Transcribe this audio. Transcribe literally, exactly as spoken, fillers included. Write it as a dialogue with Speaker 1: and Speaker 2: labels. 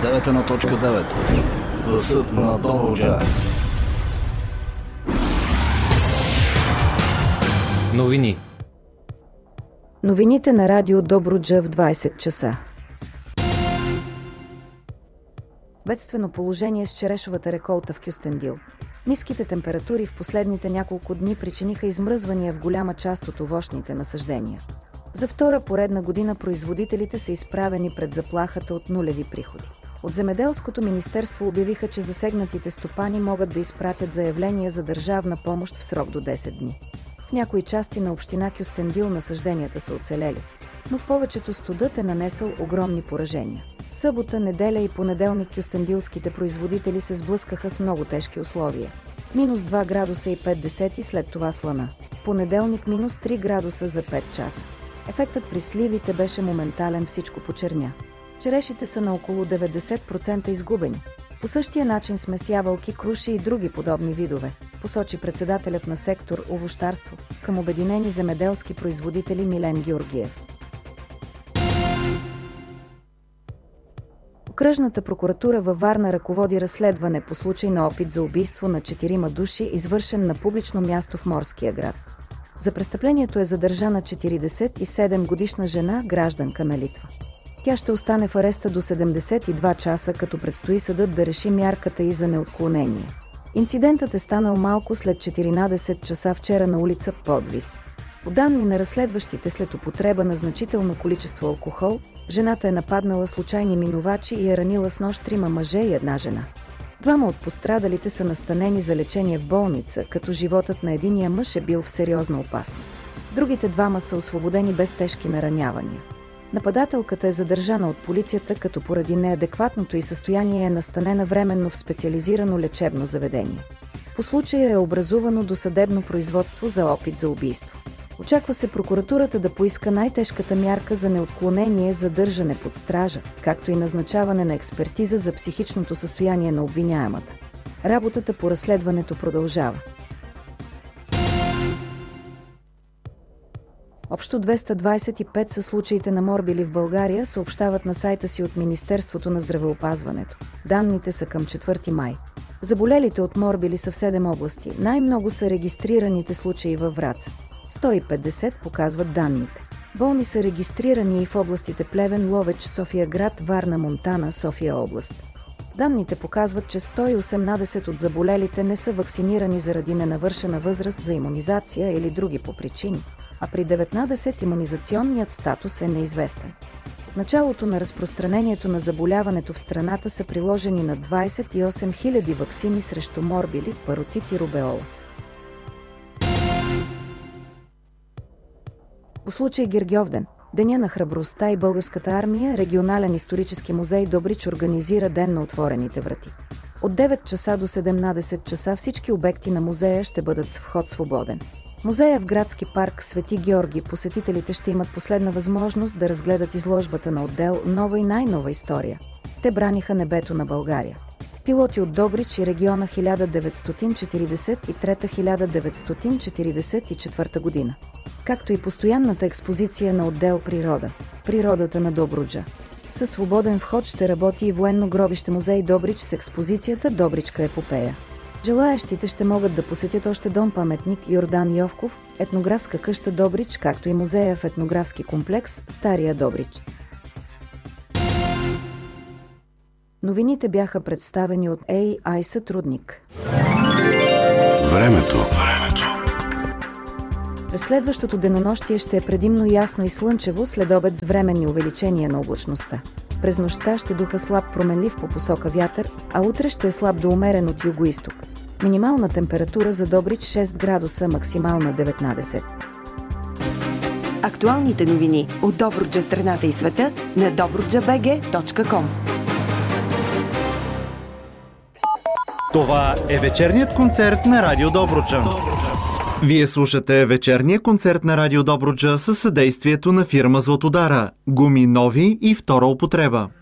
Speaker 1: девет едно точка девет. Гласът на Добруджа.
Speaker 2: Новини.
Speaker 3: Новините на радио Добруджа в двайсет часа. Бедствено положение с черешовата реколта в Кюстендил. Ниските температури в последните няколко дни причиниха измръзвания в голяма част от овощните насаждения. За втора поредна година производителите са изправени пред заплахата от нулеви приходи. От Земеделското министерство обявиха, че засегнатите стопани могат да изпратят заявления за държавна помощ в срок до десет дни. В някои части на община Кюстендил насажденията са оцелели, но в повечето студът е нанесъл огромни поражения. Събота, неделя и понеделник кюстендилските производители се сблъскаха с много тежки условия. Минус два градуса и пет десети, след това слана. Понеделник минус три градуса за пет часа. Ефектът при сливите беше моментален, всичко почерня. Черешите са на около деветдесет процента изгубени. По същия начин сме с ябълки, круши и други подобни видове, посочи председателят на сектор овощарство към Обединени земеделски производители Милен Георгиев. Окръжната прокуратура във Варна ръководи разследване по случай на опит за убийство на четирима души, извършен на публично място в Морския град. За престъплението е задържана четиридесет и седем годишна жена, гражданка на Литва. Тя ще остане в ареста до седемдесет и два часа, като предстои съдът да реши мярката й за неотклонение. Инцидентът е станал малко след четиринадесет часа вчера на улица Подвис. По данни на разследващите, след употреба на значително количество алкохол, жената е нападнала случайни минувачи и е ранила с нож трима мъже и една жена. Двама от пострадалите са настанени за лечение в болница, като животът на единия мъж е бил в сериозна опасност. Другите двама са освободени без тежки наранявания. Нападателката е задържана от полицията, като поради неадекватното й състояние е настанена временно в специализирано лечебно заведение. По случая е образувано досъдебно производство за опит за убийство. Очаква се прокуратурата да поиска най-тежката мярка за неотклонение, задържане под стража, както и назначаване на експертиза за психичното състояние на обвиняемата. Работата по разследването продължава. Общо двеста двайсет и пет са случаите на морбили в България, съобщават на сайта си от Министерството на здравеопазването. Данните са към четвърти май. Заболелите от морбили са в седем области. Най-много са регистрираните случаи във Враца. сто и петдесет показват данните. Болни са регистрирани и в областите Плевен, Ловеч, София град, Варна, Монтана, София област. Данните показват, че сто и осемнадесет от заболелите не са вакцинирани заради ненавършена възраст за имунизация или други по причини, а при деветнадесет имунизационният статус е неизвестен. От началото на разпространението на заболяването в страната са приложени на двайсет и осем хиляди ваксини срещу морбили, паротит и рубеола. По случай Гергьовден, Деня на храбростта и Българската армия, Регионален исторически музей Добрич организира Ден на отворените врати. От девет часа до седемнадесет часа всички обекти на музея ще бъдат с вход свободен. Музея в градски парк Свети Георги посетителите ще имат последна възможност да разгледат изложбата на отдел «Нова и най-нова история». Те браниха небето на България. Пилоти от Добрич и региона хиляда деветстотин четиридесет и трета до хиляда деветстотин четиридесет и четвърта година. Както и постоянната експозиция на отдел «Природа» – Природата на Добруджа. Със свободен вход ще работи и военно гробище музей Добрич с експозицията «Добричка епопея». Желаещите ще могат да посетят още дом-паметник Йордан Йовков, етнографска къща Добрич, както и музея в етнографски комплекс Стария Добрич. Новините бяха представени от Ей Ай сътрудник.
Speaker 4: Времето.
Speaker 3: През следващото денонощие ще е предимно ясно и слънчево, след обед с временни увеличения на облачността. През нощта ще духа слаб променлив по посока вятър, а утре ще е слаб до умерен от югоизток. Минимална температура за Добрич шест градуса, максимална деветнадесет.
Speaker 5: Актуалните новини от Добруджа, страната и света на добруджа би джи точка ком.
Speaker 6: Това е вечерният концерт на Радио Добруджа. Вие слушате вечерния концерт на Радио Добруджа със съдействието на фирма Златодара. Гуми нови и втора употреба.